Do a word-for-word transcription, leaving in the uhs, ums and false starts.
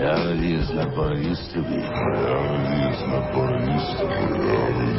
Reality is not what it used to be. Reality is not what it used to be. Reality